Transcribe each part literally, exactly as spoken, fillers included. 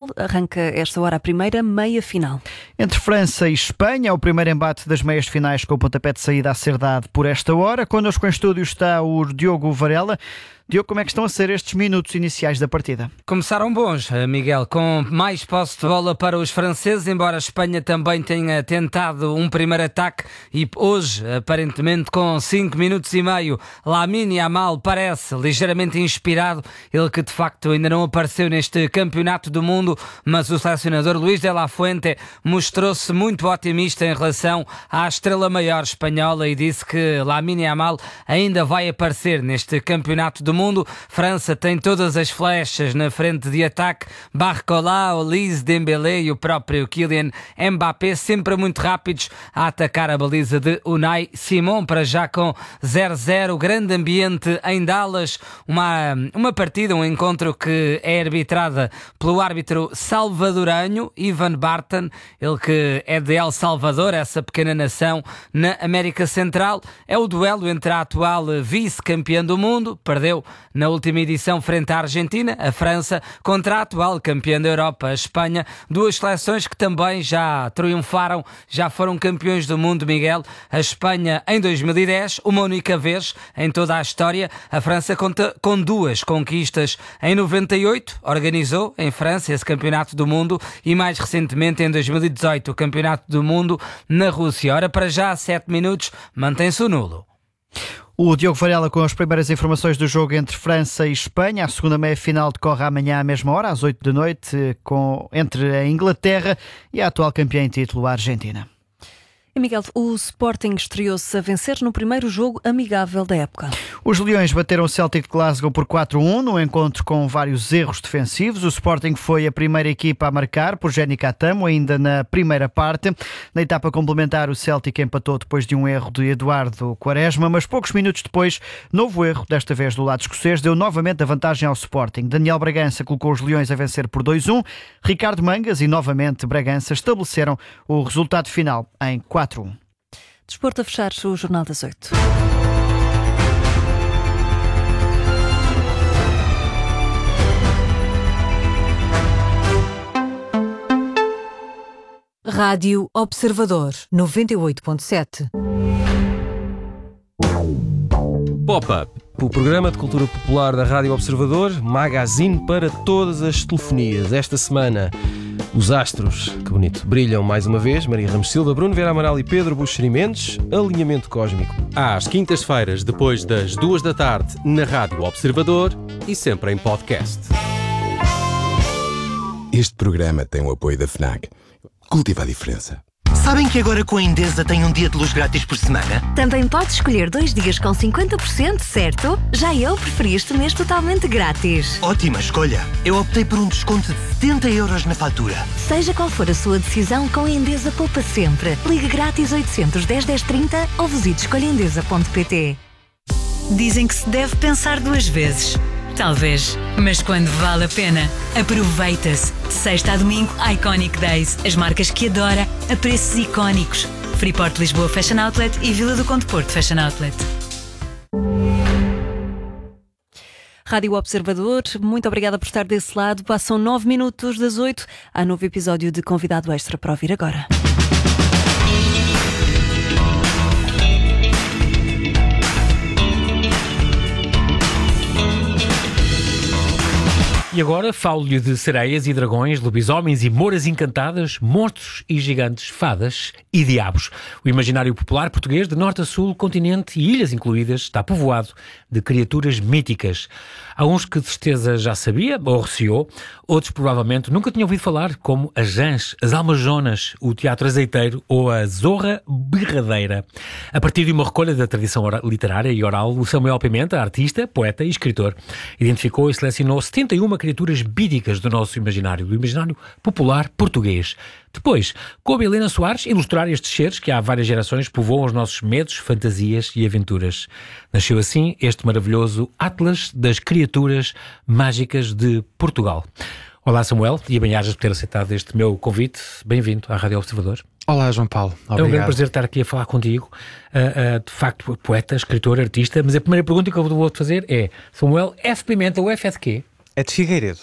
arranca esta hora a primeira meia-final. Entre França e Espanha, o primeiro embate das meias finais com o pontapé de saída a ser dado por esta hora. Connosco em estúdio está o Diogo Varela. Diogo, como é que estão a ser estes minutos iniciais da partida? Começaram bons, Miguel, com mais posse de bola para os franceses, embora a Espanha também tenha tentado um primeiro ataque e hoje, aparentemente com cinco minutos e meio, Lamine Yamal parece ligeiramente inspirado, ele que de facto ainda não apareceu neste campeonato do mundo, mas o selecionador Luís de la Fuente mostrou-se muito otimista em relação à estrela maior espanhola e disse que Lamine Yamal ainda vai aparecer neste campeonato do mundo. Mundo. França tem todas as flechas na frente de ataque. Barcola, Olise, Dembélé e o próprio Kylian Mbappé, sempre muito rápidos a atacar a baliza de Unai Simon, para já com zero a zero. Grande ambiente em Dallas. Uma, uma partida, um encontro que é arbitrada pelo árbitro salvadoranho Ivan Barton, ele que é de El Salvador, essa pequena nação na América Central. É o duelo entre a atual vice-campeã do mundo, perdeu na última edição frente à Argentina, a França, contra a atual campeã da Europa, a Espanha. Duas seleções que também já triunfaram, já foram campeões do mundo, Miguel. A Espanha em dois mil e dez, uma única vez em toda a história. A França conta com duas conquistas. Em noventa e oito, organizou em França esse campeonato do mundo e mais recentemente em dois mil e dezoito o campeonato do mundo na Rússia. Ora, para já, sete minutos, mantém-se o nulo. O Diogo Varela com as primeiras informações do jogo entre França e Espanha. A segunda meia-final decorre amanhã à mesma hora, às oito da noite, com, entre a Inglaterra e a atual campeã em título, a Argentina. E Miguel, o Sporting estreou-se a vencer no primeiro jogo amigável da época. Os Leões bateram o Celtic de Glasgow por quatro a um, num encontro com vários erros defensivos. O Sporting foi a primeira equipa a marcar por Jenny Catamo, ainda na primeira parte. Na etapa complementar, o Celtic empatou depois de um erro de Eduardo Quaresma, mas poucos minutos depois, novo erro, desta vez do lado escocês, deu novamente a vantagem ao Sporting. Daniel Bragança colocou os Leões a vencer por dois a um. Ricardo Mangas e novamente Bragança estabeleceram o resultado final em quatro a um. Desporto a fechar o Jornal das Oito. Rádio Observador noventa e oito ponto sete. Pop-Up, o programa de cultura popular da Rádio Observador, magazine para todas as telefonias. Esta semana, os astros, que bonito, brilham mais uma vez. Maria Ramos Silva, Bruno Vieira Amaral e Pedro Buxeri Mendes. Alinhamento cósmico. Às quintas-feiras, depois das duas da tarde, na Rádio Observador e sempre em podcast. Este programa tem o apoio da FNAC. Cultiva a diferença. Sabem que agora com a Endesa tem um dia de luz grátis por semana? Também podes escolher dois dias com cinquenta por cento, certo? Já eu preferi este mês totalmente grátis. Ótima escolha! Eu optei por um desconto de setenta euros na fatura. Seja qual for a sua decisão, com a Endesa poupa sempre. Ligue grátis oitocentos, dez, dez, trinta ou visite escolha endesa ponto pt. Dizem que se deve pensar duas vezes. Talvez, mas quando vale a pena, aproveita-se. Sexta a domingo, Iconic Days. As marcas que adora, a preços icónicos. Freeport Lisboa Fashion Outlet e Vila do Conde Porto Fashion Outlet. Rádio Observador, muito obrigada por estar desse lado. Passam nove minutos das oito. Há novo episódio de Convidado Extra para ouvir agora. E agora falo-lhe de sereias e dragões, lobisomens e mouras encantadas, monstros e gigantes, fadas e diabos. O imaginário popular português, de norte a sul, continente e ilhas incluídas, está povoado de criaturas míticas. Há uns que de certeza já sabia ou receou, outros provavelmente nunca tinham ouvido falar, como as Jãs, as Almajonas, o Teatro Azeiteiro ou a Zorra Berradeira. A partir de uma recolha da tradição literária e oral, o Samuel Pimenta, artista, poeta e escritor, identificou e selecionou setenta e uma criaturas bídicas do nosso imaginário, do imaginário popular português. Depois, coube a Helena Soares ilustrar estes seres que há várias gerações povoam os nossos medos, fantasias e aventuras. Nasceu assim este maravilhoso Atlas das Criaturas Mágicas de Portugal. Olá Samuel, e bem-ajas por ter aceitado este meu convite. Bem-vindo à Rádio Observador. Olá João Paulo, obrigado. É um grande prazer estar aqui a falar contigo. Uh, uh, de facto, poeta, escritor, artista, mas a primeira pergunta que eu vou-te fazer é: Samuel, F Pimenta ou F é de quê? É de Figueiredo.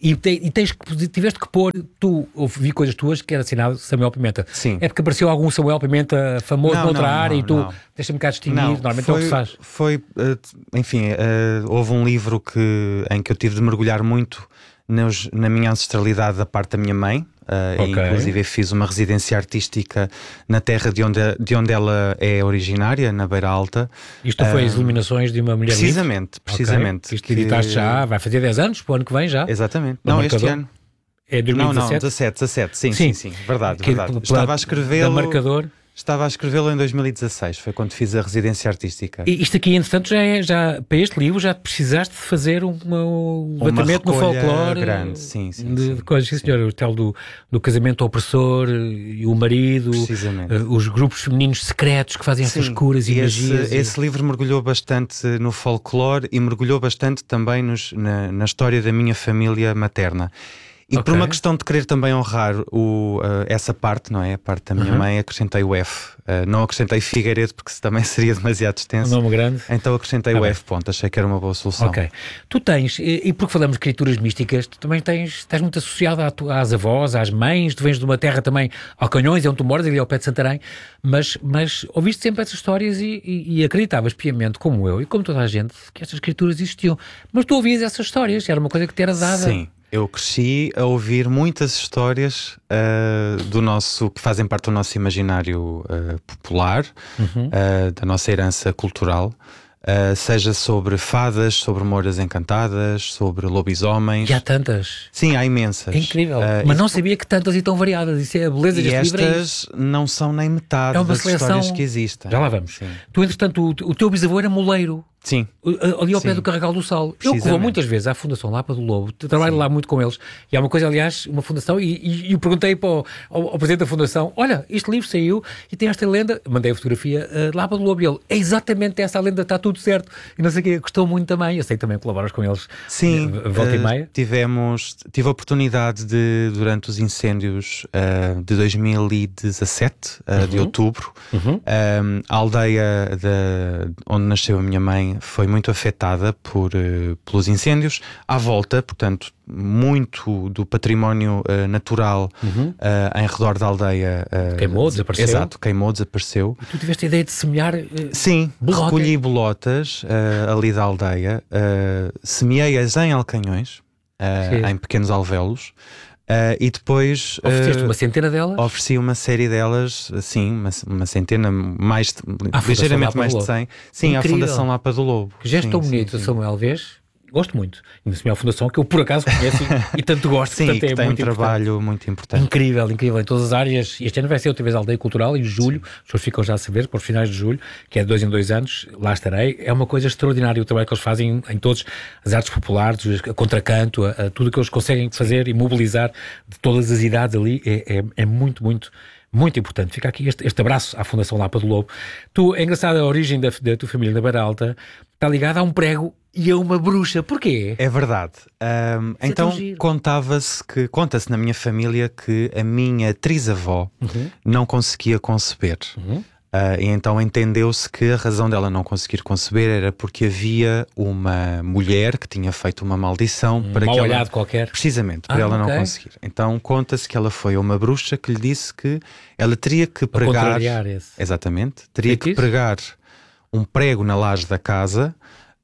E, te, e tens que, tiveste que pôr, tu ouvi coisas tuas que era assinado Samuel Pimenta. Sim. É porque apareceu algum Samuel Pimenta famoso não, noutra não, área não, e tu não. deixa-me cá distinguir, não, normalmente foi, é o que se faz. Foi, uh, enfim, uh, houve um livro que, em que eu tive de mergulhar muito nos, na minha ancestralidade da parte da minha mãe. Uh, okay. Inclusive fiz uma residência artística na terra de onde, de onde ela é originária, na Beira Alta. Isto uh, foi as Iluminações de uma Mulher Precisamente, livre? precisamente. Okay. Isto que editaste já, vai fazer dez anos, para o ano que vem já? Exatamente. Não, marcador. Este ano. É dois mil e dezassete? Não, não, dezassete, dezassete, sim, sim, sim, sim. verdade, que, verdade. Pela, Estava a escrevê-lo... Da marcador? Estava a escrevê-lo em dois mil e dezasseis, foi quando fiz a residência artística. E isto aqui, entretanto, já é, já, para este livro já precisaste de fazer uma, um levantamento no folclore grande, sim, sim. De, sim, de coisas, sim, sim. senhor, o tal do, do casamento opressor e o marido, uh, os grupos femininos secretos que fazem sim, essas curas e, e magias. Esse, e... esse livro mergulhou bastante no folclore e mergulhou bastante também nos, na, na história da minha família materna. E okay. por uma questão de querer também honrar o, uh, essa parte, não é? A parte da minha uhum. mãe, acrescentei o F. Uh, não acrescentei Figueiredo porque também seria demasiado extenso. Um nome grande. Então acrescentei ah, o bem. F, ponto. Achei que era uma boa solução. Ok. Tu tens, e porque falamos de escrituras místicas, tu também tens, estás muito associado às avós, às mães, tu vens de uma terra também, Alcanhões, é onde tu moras, ali ao pé de Santarém, mas, mas ouviste sempre essas histórias e, e, e acreditavas piamente, como eu e como toda a gente, que estas escrituras existiam. Mas tu ouvias essas histórias, era uma coisa que te era dada. Sim. Eu cresci a ouvir muitas histórias uh, do nosso, que fazem parte do nosso imaginário uh, popular, uhum. uh, da nossa herança cultural, uh, seja sobre fadas, sobre moras encantadas, sobre lobisomens. E há tantas. Sim, há imensas. É incrível. Uh, Mas não sabia que tantas e tão variadas. Isso é a beleza e deste livro. E estas não são nem metade é das seleção... histórias que existem. Já lá vamos. Sim. Tu, entretanto, o, o teu bisavô era moleiro. Sim. Ali ao pé Sim. do Carregal do Sal. Eu que vou muitas vezes à Fundação Lapa do Lobo, trabalho Sim. lá muito com eles. E há uma coisa, aliás, uma fundação, e, e, e eu perguntei para o, ao, ao presidente da fundação: olha, este livro saiu e tem esta lenda. Mandei a fotografia uh, Lapa do Lobo e ele: é exatamente essa a lenda, está tudo certo. E não sei o que, gostou muito também. Eu sei que também colaboras com eles. Sim. Volta uh, e meia. Tivemos, tive a oportunidade de, durante os incêndios uh, de dois mil e dezassete, uh, uhum. de outubro, uhum. um, a aldeia de, onde nasceu a minha mãe foi muito afetada por, uh, pelos incêndios à volta, portanto muito do património uh, natural uhum. uh, em redor da aldeia uh, queimou, desapareceu. Exato, queimou, desapareceu. E tu tiveste a ideia de semear uh, Sim, bolota. Recolhi bolotas uh, ali da aldeia, uh, semeei-as em Alcanhões, uh, em pequenos alvéolos. Uh, e depois ofereceste uh, uma centena delas? Ofereci uma série delas, sim, uma, uma centena, mais ligeiramente mais de cem. Sim, à Fundação Lapa do Lobo. Que gesto sim, tão bonito, sim, Samuel, vês? Gosto muito. Ainda assim, é uma fundação que eu por acaso conheço e, e tanto gosto. Sim, portanto, que é tem muito um trabalho importante. muito importante. Incrível, incrível, em todas as áreas. E este ano vai ser outra vez a Aldeia Cultural, em julho. Sim. As pessoas ficam já a saber, para os finais de julho, que é de dois em dois anos, lá estarei. É uma coisa extraordinária o trabalho que eles fazem em todas as artes populares, a contracanto, a, a tudo o que eles conseguem fazer e mobilizar de todas as idades ali. É, é, é muito, muito... Muito importante. Fica aqui este, este abraço à Fundação Lapa do Lobo. Tu, é engraçado, a origem da, da tua família na Beira Alta está ligada a um prego e a uma bruxa. Porquê? É verdade. Um, então contava-se que, conta-se na minha família que a minha trisavó uhum. não conseguia conceber. Uhum. Uh, e então entendeu-se que a razão dela não conseguir conceber era porque havia uma mulher que tinha feito uma maldição um para mal que ela... olhado qualquer. Precisamente, para ah, ela okay. não conseguir. Então conta-se que ela foi a uma bruxa que lhe disse que ela teria que pregar... esse. Exatamente. Teria que, que pregar um prego na laje da casa,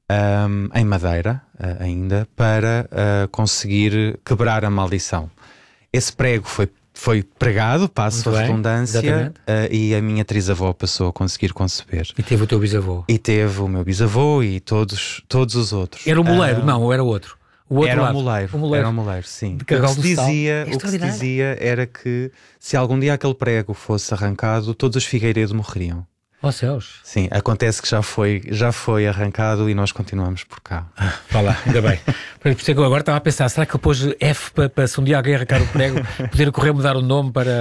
um, em madeira uh, ainda, para uh, conseguir quebrar a maldição. Esse prego foi Foi pregado, passo a redundância, uh, e a minha trisavó passou a conseguir conceber. E teve o teu bisavô? E teve o meu bisavô e todos, todos os outros. Era o moleiro? Uh, não, ou era o outro? O outro era lado. o moleiro, o moleiro. Era o moleiro, sim. De Carregal do Sal. Dizia, o que se dizia era que se algum dia aquele prego fosse arrancado, todos os Figueiredo morreriam. Oh céus. Sim, acontece que já foi, já foi arrancado e nós continuamos por cá. Ah, vá lá, ainda bem. Por isso é que eu agora estava a pensar, será que ele pôs F para, para se um dia alguém arrancar o prego, poder correr mudar o nome para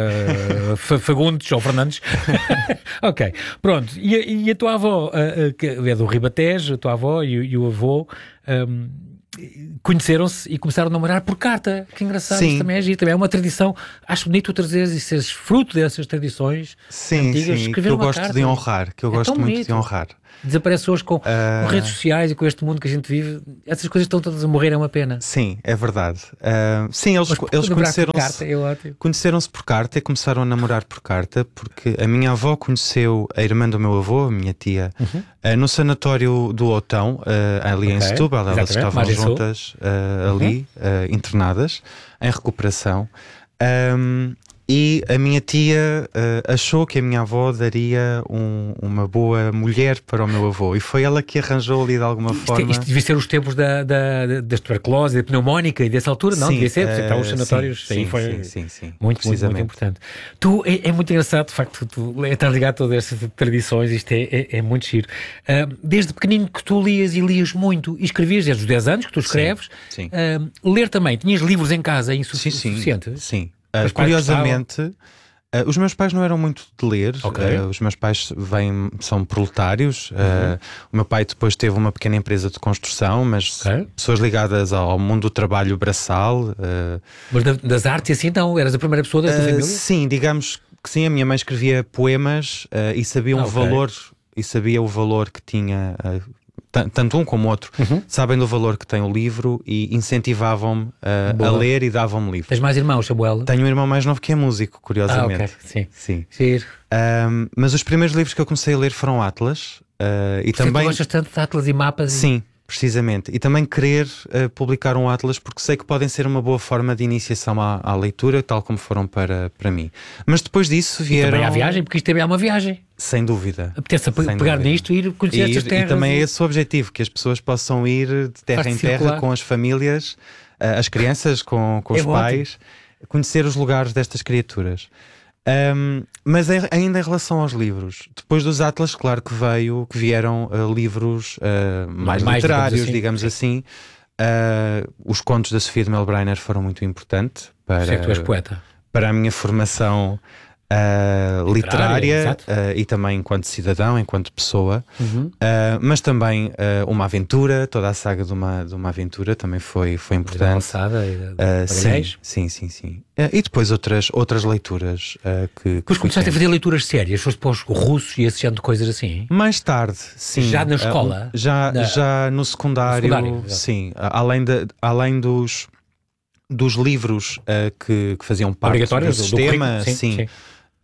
uh, Fagundes ou Fernandes? Ok, pronto. E a, e a tua avó, uh, uh, que é do Ribatejo, a tua avó e, e o avô... Um, conheceram-se e começaram a namorar por carta. Que engraçado. Sim. Isso também é giro, também é uma tradição. Acho bonito trazeres e seres fruto dessas tradições sim, antigas. Sim, que eu gosto carta. de honrar, que eu é gosto muito bonito. de honrar. Desaparece hoje com, uh... com redes sociais e com este mundo que a gente vive. Essas coisas estão todas a morrer, é uma pena. Sim, é verdade. Uh, sim, eles, eles conheceram-se é conheceram-se por carta e começaram a namorar por carta, porque a minha avó conheceu a irmã do meu avô, a minha tia, uhum. uh, no sanatório do Otão, uh, ali okay. em Setúbal. Elas Exatamente. estavam Mas juntas uh, ali, uhum. uh, internadas, em recuperação. Um, E a minha tia uh, achou que a minha avó daria um, uma boa mulher para o meu avô, e foi ela que arranjou ali de alguma isto, forma. Isto devia ser os tempos da, da, da tuberculose, da pneumónica e dessa altura, não? Sim, devia ser, uh, os sanatórios. Sim, sim, foi sim, sim, sim, muito, muito, muito importante. Tu, é, é muito engraçado, de facto, tu estás ligado a todas estas tradições, isto é, é, é muito giro. Uh, desde pequenino que tu lias e lias muito, e escrevias desde os dez anos que tu escreves, sim, sim. Uh, ler também, tinhas livros em casa insuficientes? Sim, sim. Uh, curiosamente, uh, os meus pais não eram muito de ler. Okay. Uh, os meus pais vêm, são proletários. Uhum. Uh, o meu pai depois teve uma pequena empresa de construção, mas okay. pessoas ligadas ao mundo do trabalho braçal. Uh, mas da, das artes assim, então? Eras a primeira pessoa da tua uh, família? Sim, digamos que sim. A minha mãe escrevia poemas uh, e sabia ah, um okay. valor e sabia o valor que tinha. Uh, tanto um como o outro, uhum. sabem do valor que tem o livro e incentivavam-me uh, a ler e davam-me livros. Tens mais irmãos, Samuel? Tenho um irmão mais novo que é músico, curiosamente. Ah, ok, sim. sim. Sim. Um, mas os primeiros livros que eu comecei a ler foram Atlas. Uh, e Porque também... tu gostas tanto de Atlas e mapas? Sim. E... Precisamente, e também querer uh, publicar um Atlas, porque sei que podem ser uma boa forma de iniciação à, à leitura, tal como foram para, para mim. Mas depois disso vieram... E também há viagem, porque isto também é uma viagem. Sem dúvida. Apetece a pegar dúvida. nisto e ir conhecer e estas ir, terras. E também e... é esse o objetivo, que as pessoas possam ir de terra em terra circular. com as famílias, uh, as crianças com, com é os ótimo. pais, conhecer os lugares destas criaturas. Um, mas ainda em relação aos livros, depois dos Atlas, claro que veio, que vieram uh, livros uh, mais, mais literários, digamos assim. Digamos assim. Uh, os contos da Sofia de Melbrenner foram muito importantes para, Sei que tu és poeta. para a minha formação uh, literária uh, e também enquanto cidadão, enquanto pessoa. Uhum. Uh, mas também uh, uma aventura, toda a saga de uma, de uma aventura também foi, foi importante. Lançada e da, uh, sim, sim, sim, sim. Uh, e depois outras, outras leituras uh, que. Depois começaste a fazer leituras sérias, foste para os russos e esse género de coisas assim? Mais tarde, sim. Já na escola? Uh, já, na... já no secundário, no secundário sim. Uh, além, de, além dos, dos livros uh, que, que faziam parte do, do sistema, do sim. sim. sim.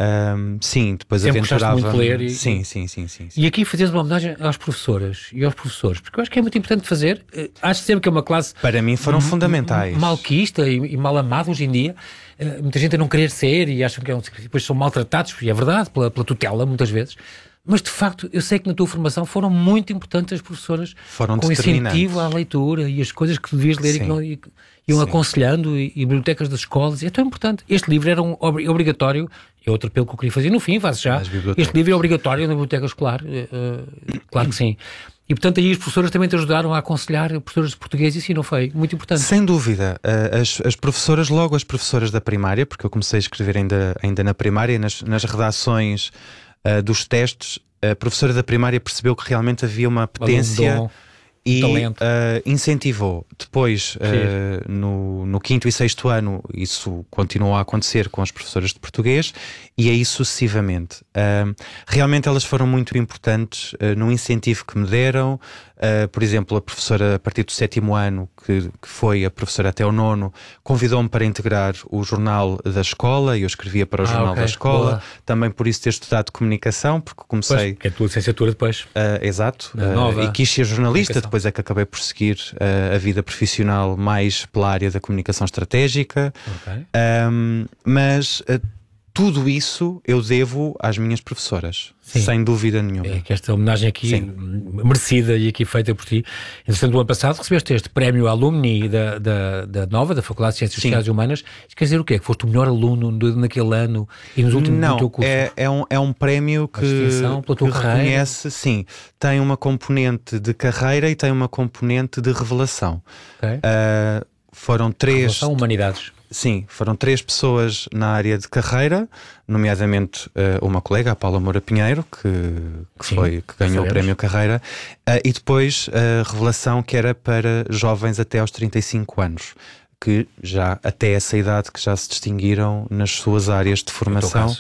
Um, sim, depois Sempre aventurava muito ler e... sim, sim, sim, sim, sim. E aqui fazes uma homenagem às professoras e aos professores, porque eu acho que é muito importante fazer. Acho sempre que é uma classe para mim foram fundamentais, malquista e, e mal amada hoje em dia. Uh, muita gente a não querer ser e acham que é um... depois são maltratados, e é verdade, pela, pela tutela muitas vezes. Mas de facto, eu sei que na tua formação foram muito importantes as professoras foram com incentivo à leitura e as coisas que devias ler sim. e que não, e, iam sim. aconselhando e, e bibliotecas das escolas. É tão importante. Este livro era um obrigatório. É outro apelo que eu queria fazer. No fim, faz já. Este livro é obrigatório na biblioteca escolar. Uh, claro que sim. E, portanto, aí as professoras também te ajudaram a aconselhar professoras de português e isso não foi muito importante. Sem dúvida. As, as professoras, logo as professoras da primária, porque eu comecei a escrever ainda, ainda na primária, nas, nas redações uh, dos testes, a professora da primária percebeu que realmente havia uma apetência e uh, incentivou. Depois, uh, no, no quinto e sexto ano, isso continuou a acontecer com as professoras de português e aí sucessivamente. Uh, realmente elas foram muito importantes uh, no incentivo que me deram. Uh, por exemplo, a professora, a partir do sétimo ano, que, que foi a professora até o nono, convidou-me para integrar o jornal da escola e eu escrevia para o ah, jornal okay. da escola. Boa. Também por isso ter estudado comunicação, porque comecei... Pois, que é a tua licenciatura depois. Uh, exato. Uh, e quis ser jornalista, depois é que acabei por seguir uh, a vida profissional mais pela área da comunicação estratégica. Okay. Um, mas... Uh, tudo isso eu devo às minhas professoras, sim. sem dúvida nenhuma. É que esta homenagem aqui, sim. merecida e aqui feita por ti. Entretanto, no ano passado recebeste este prémio alumni da, da, da Nova, da Faculdade de Ciências sim. Sociais e Humanas. Isso quer dizer o quê? Que foste o melhor aluno naquele ano e nos últimos Não, do teu curso? É, é, um, é um prémio que, que reconhece, sim, tem uma componente de carreira e tem uma componente de revelação. Okay. Uh, foram três... Revelação, humanidades. Sim, foram três pessoas na área de carreira, nomeadamente uh, uma colega, a Paula Moura Pinheiro, que, que, Sim, foi, que ganhou sabemos. o prémio Carreira, uh, e depois a revelação que era para jovens até aos trinta e cinco anos, que já até essa idade que já se distinguiram nas suas áreas de formação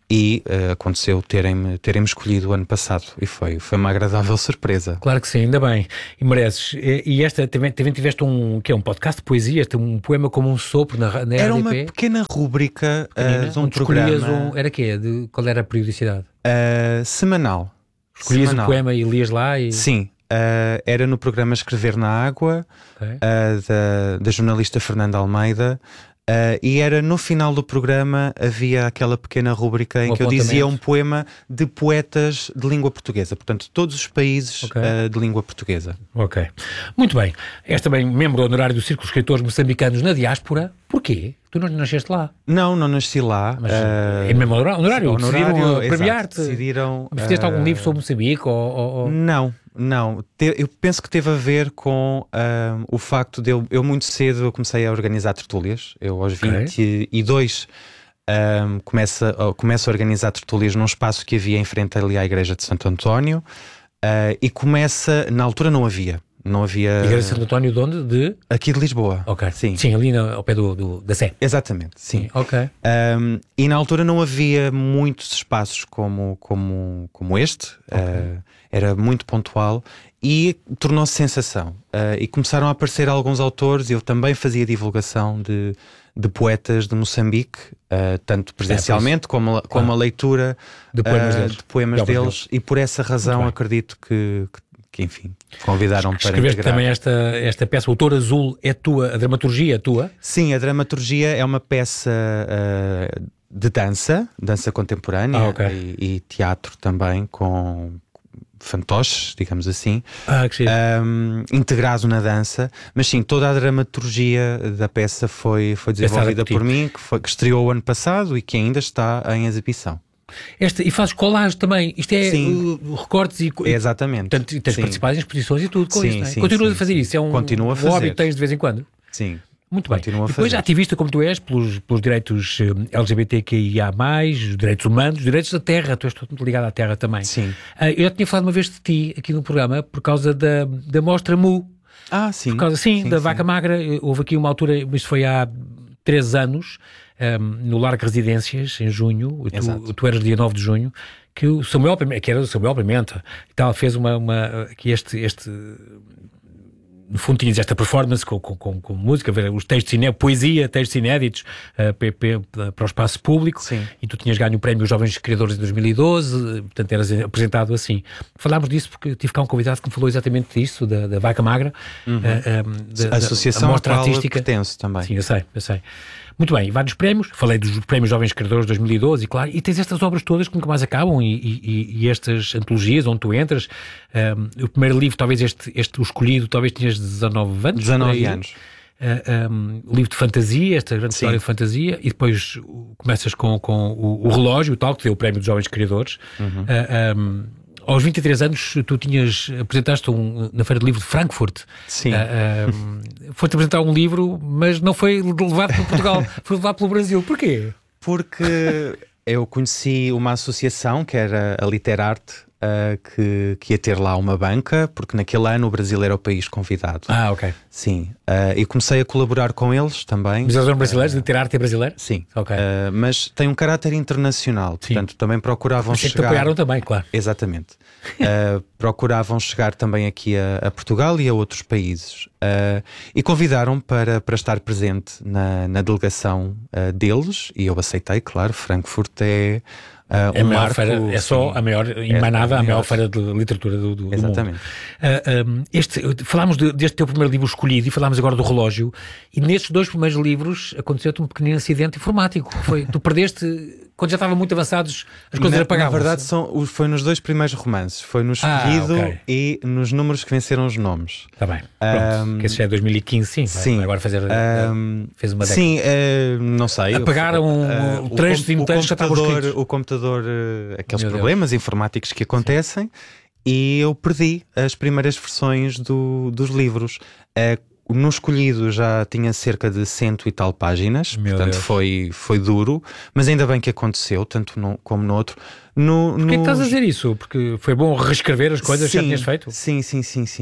e uh, aconteceu terem-me terem escolhido o ano passado e foi, foi uma agradável surpresa. Claro que sim, ainda bem. E mereces. E, e esta, também, também tiveste um, que é um podcast de poesia, este, um poema como um sopro na, na Era R D P? uma pequena rúbrica uh, de um programa. Um, era quê? De, qual era a periodicidade? Uh, semanal. Escolhias semanal. o poema e lias lá? E... Sim. Uh, era no programa Escrever na Água, okay. uh, da, da jornalista Fernanda Almeida. Uh, e era no final do programa, havia aquela pequena rúbrica em um que eu dizia um poema de poetas de língua portuguesa, portanto todos os países okay. uh, de língua portuguesa. Ok, muito bem. És também membro honorário do Círculo de Escritores Moçambicanos na Diáspora. Porquê? Tu não nasceste lá? Não, não nasci lá. Mas uh, é mesmo honorário? honorário Decidiram premiar-te? Decidiram... Fizeste uh, algum livro sobre Moçambique? Ou, ou, ou... Não. Não, te, eu penso que teve a ver com uh, o facto de eu, eu muito cedo eu comecei a organizar tertúlias. Eu aos okay. vinte e dois um, começo, uh, começo a organizar tertúlias num espaço que havia em frente ali à Igreja de Santo António uh, e começa, na altura não havia. Não havia... Igreja de Santo António de onde? De... Aqui de Lisboa. Ok. Sim, sim ali no, ao pé do, do, da Sé. Exatamente, sim. sim. Ok. Um, e na altura não havia muitos espaços como, como, como este. Okay. Uh, era muito pontual e tornou-se sensação. Uh, e começaram a aparecer alguns autores, eu também fazia divulgação de, de poetas de Moçambique, uh, tanto presencialmente é, como, como ah. a leitura de poemas uh, deles, de poemas deles. deles. E por essa razão acredito que, que que enfim, convidaram para Escreveste integrar. também esta, esta peça, O Touro Azul é tua, a dramaturgia é tua? Sim, a dramaturgia é uma peça uh, de dança, dança contemporânea ah, okay. e, e teatro também, com fantoches, digamos assim, ah, que um, integrado na dança, mas sim, toda a dramaturgia da peça foi, foi desenvolvida por mim, que, foi, que estreou o ano passado e que ainda está em exibição. Esta, e fazes colagem também, isto é uh, recortes e... É exatamente. Portanto, tens sim. participado em exposições e tudo com sim, isso, não é? Sim, Continuas sim, a fazer sim. isso, é um, Continua a fazer. um hobby que tens de vez em quando? Sim. Muito bem. Continua a e depois, fazer. ativista como tu és, pelos, pelos direitos L G B T Q I A mais, os direitos humanos, os direitos da terra, tu és todo ligado à terra também. Sim. Uh, eu já tinha falado uma vez de ti aqui no programa por causa da, da mostra Mu. Ah, sim. Por causa, sim, sim da sim. Vaca Magra. Houve aqui uma altura, isto foi há três anos, um, no Largo Residências, em junho, tu, tu eras dia nove de junho, que o Samuel Pimenta, que era o Samuel Pimenta, e tal, fez uma, uma que este, este, no fundo tinhas esta performance com, com, com, com música, ver os textos inéditos, poesia, textos inéditos uh, P P, para o espaço público. Sim. E tu tinhas ganho o prémio Jovens Criadores em dois mil e doze, portanto eras apresentado assim. Falámos disso porque tive cá um convidado que me falou exatamente disso, da, da Vaca Magra, uhum. uh, um, da, a associação a mostra à qual artística. Pertence também. Sim, eu sei, eu sei. Muito bem, vários prémios, falei dos prémios Jovens Criadores de dois mil e doze, e claro, e tens estas obras todas que nunca mais acabam, e, e, e estas antologias onde tu entras. Um, o primeiro livro, talvez este, este o escolhido, talvez tinhas dezanove anos. dezanove anos. Uh, um, o livro de fantasia, esta grande Sim. história de fantasia, e depois uh, começas com, com o, o relógio, o tal, que deu o prémio dos Jovens Criadores. Uhum. Uh, um, Aos vinte e três anos, tu tinhas, apresentaste um, na Feira de Livro de Frankfurt. Sim. Uh, um, Foi-te apresentar um livro, mas não foi levado para Portugal, foi levado pelo Brasil. Porquê? Porque eu conheci uma associação, que era a Literarte, Uh, que, que ia ter lá uma banca, porque naquele ano o Brasil era o país convidado. Ah, ok. Sim. Uh, e comecei a colaborar com eles também. Mas eles eram brasileiros? Uh, Literarte é brasileiro? Sim. Ok. Uh, mas tem um caráter internacional, sim. portanto também procuravam mas chegar... que te apoiaram também, claro. Exatamente. uh, procuravam chegar também aqui a, a Portugal e a outros países. Uh, e convidaram para, para estar presente na, na delegação uh, deles, e eu aceitei, claro. Frankfurt é... Uh, é, um a maior marco, feira, é só a maior, em mais nada, a maior feira de literatura do, do, Exatamente. do mundo. Uh, um, este, falámos de, deste teu primeiro livro escolhido e falámos agora do relógio, e nestes dois primeiros livros aconteceu-te um pequenino acidente informático. Foi, tu perdeste... Quando já estavam muito avançados, as coisas apagavam. Na verdade, são, foi nos dois primeiros romances. Foi no Escolhido ah, okay. e nos Números que Venceram os Nomes. Está bem. Pronto. Um, que esse já é dois mil e quinze, sim. Sim. Vai agora fazer, um, fez uma década. Sim, uh, não sei. Apagaram uh, uh, trechos inteiros que já estavam escritos. O computador, uh, aqueles Meu problemas Deus. informáticos que acontecem, sim. e eu perdi as primeiras versões do, dos livros. Uh, No Escolhido já tinha cerca de cento e tal páginas, Meu portanto foi, foi duro, mas ainda bem que aconteceu, tanto num como no outro. No, Porquê nos... que estás a dizer isso? Porque foi bom reescrever as coisas sim, que já tinhas feito? Sim, sim, sim, sim.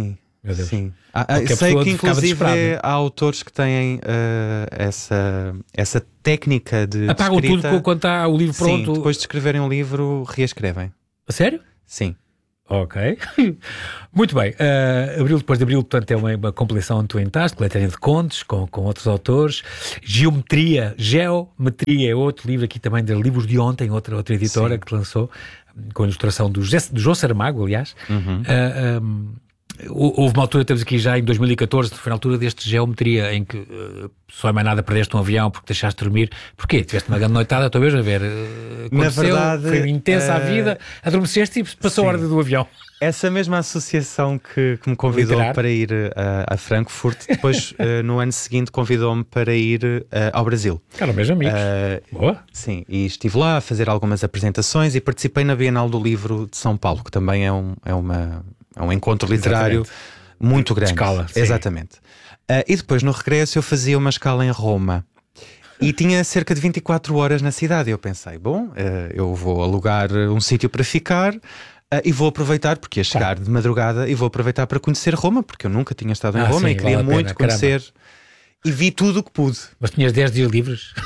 Meu Deus. Sim. Ah, ah, sei que inclusive há autores que têm uh, essa, essa técnica de apagam de escrita. Tudo quando está o livro pronto. Sim, depois de escreverem um livro, reescrevem. A sério? Sim. Ok. Muito bem. Uh, Abril depois de Abril, portanto, é uma, uma compilação onde tu entraste, coletânea de contos, com, com outros autores. Geometria, Geometria é outro livro aqui também, de Livros de Ontem, outra, outra editora Sim. que te lançou, com a ilustração do, José, do João Saramago, aliás. Uhum. Uh, um, houve uma altura, temos aqui já em dois mil e catorze, foi na altura deste Geometria, em que uh, só é mais nada, perdeste um avião porque deixaste dormir. Porquê? Tiveste uma grande noitada, estou mesmo a ver. Uh, na verdade, foi intensa uh, a vida, adormeceste e passou sim. a hora do avião. Essa mesma associação que, que me convidou Literar. para ir uh, a Frankfurt, depois uh, no ano seguinte convidou-me para ir uh, ao Brasil. Cara, meus amigos. Uh, Boa. Sim, e estive lá a fazer algumas apresentações e participei na Bienal do Livro de São Paulo, que também é um, é uma, é um encontro literário Exatamente. muito grande. Escala. Sim. Exatamente. Uh, e depois no regresso eu fazia uma escala em Roma. E tinha cerca de vinte e quatro horas na cidade. E eu pensei, bom, uh, eu vou alugar um sítio para ficar... Uh, e vou aproveitar, porque ia chegar tá. de madrugada, e vou aproveitar para conhecer Roma, porque eu nunca tinha estado em ah, Roma sim, e queria vale muito pena, conhecer. Caramba. E vi tudo o que pude. Mas tinhas dez dias livres?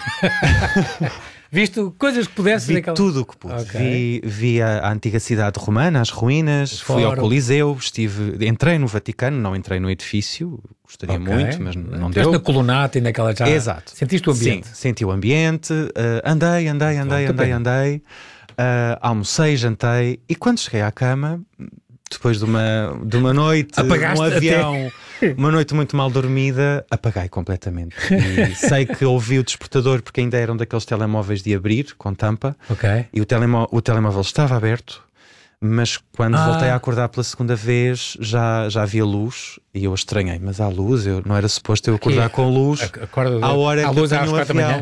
Viste coisas que pudesses? Vi naquela... tudo o que pude. Okay. Vi, vi a, a antiga cidade romana, as ruínas, fui ao Coliseu, estive, entrei no Vaticano, não entrei no edifício, gostaria okay. muito, mas não Estiveste deu. Na colunata e naquela já... Exato. Sentiste o ambiente? Sim, senti o ambiente, uh, andei, andei, andei, Bom, andei, andei. Uh, almocei, jantei e quando cheguei à cama, depois de uma, de uma noite Apagaste um avião, até. uma noite muito mal dormida, apaguei completamente. E sei que ouvi o despertador porque ainda eram daqueles telemóveis de abrir com tampa okay. e o, telemó o telemóvel estava aberto, mas quando ah. voltei a acordar pela segunda vez já, já havia luz e eu estranhei, mas há luz, eu, não era suposto eu acordar Aqui, com luz acorda, à hora à que luz eu tenho o avião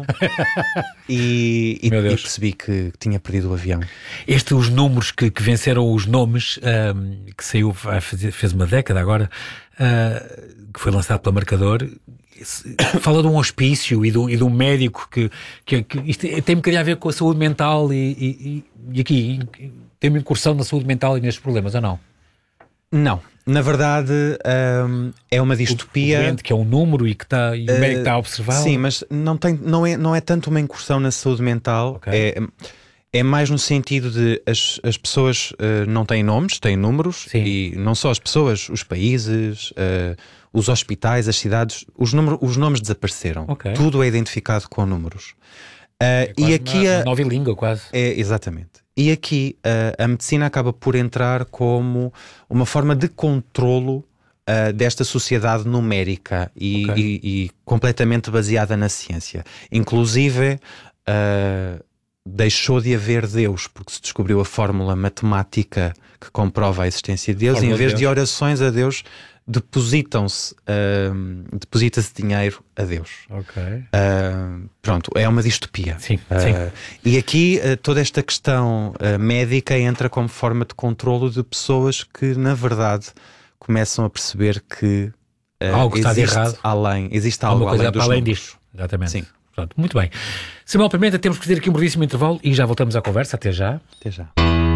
e, e, e percebi que, que tinha perdido o avião. Este, os números que, que venceram os nomes, um, que saiu, fez, fez uma década agora, uh, que foi lançado pela Marcador, fala de um hospício e de um, e de um médico que, que, que isto tem um bocadinho a ver com a saúde mental e, e, e aqui tem uma incursão na saúde mental e nestes problemas, ou não? Não, na verdade um, é uma distopia. O, o doente que é um número e, que tá, e o uh, médico está a observar. Sim, mas não, tem, não, é, não é tanto uma incursão na saúde mental, okay. é, é mais no sentido de as, as pessoas uh, não têm nomes, têm números, sim. e não só as pessoas, os países, uh, os hospitais, as cidades, os, número, os nomes desapareceram. Okay. Tudo é identificado com números. Uh, é e aqui uma, a, uma nova língua, quase. É, exatamente. E aqui uh, a medicina acaba por entrar como uma forma de controlo uh, desta sociedade numérica e, okay. e, e completamente baseada na ciência. Inclusive, uh, deixou de haver Deus, porque se descobriu a fórmula matemática que comprova a existência de Deus, e em vez de, de orações a Deus, depositam-se, uh, deposita-se dinheiro a Deus. Ok. Uh, pronto, é uma distopia. Sim, uh, sim. E aqui uh, toda esta questão uh, médica entra como forma de controlo de pessoas que, na verdade, começam a perceber que uh, algo está de errado. Além, existe algo Alguma coisa além dos além números. disto. Exatamente. Sim. Pronto, muito bem. Samuel Pimenta, temos que fazer aqui um brevíssimo intervalo e já voltamos à conversa. Até já. Até já.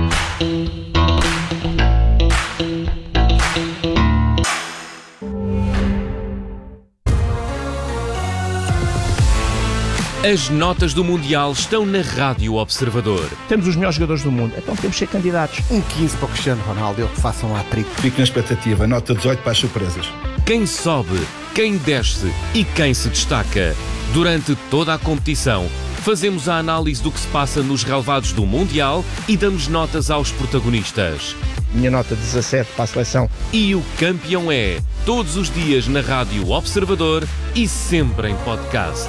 As notas do Mundial estão na Rádio Observador. Temos os melhores jogadores do mundo, então temos que ser candidatos. Um quinze para o Cristiano Ronaldo, ele que faça um hat-trick. Fico na expectativa, nota dezoito para as surpresas. Quem sobe, quem desce e quem se destaca. Durante toda a competição, fazemos a análise do que se passa nos relevados do Mundial e damos notas aos protagonistas. Minha nota dezassete para a seleção. E o campeão é, todos os dias na Rádio Observador e sempre em podcast.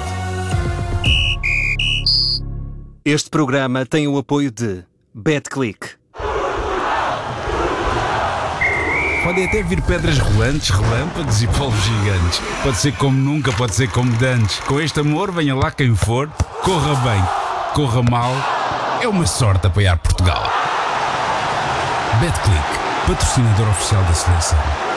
Este programa tem o apoio de BetClick. Podem até vir pedras rolantes, relâmpagos e polvos gigantes. Pode ser como nunca, pode ser como dantes. Com este amor, venha lá quem for. Corra bem, corra mal. É uma sorte apoiar Portugal. BetClick, patrocinador oficial da seleção.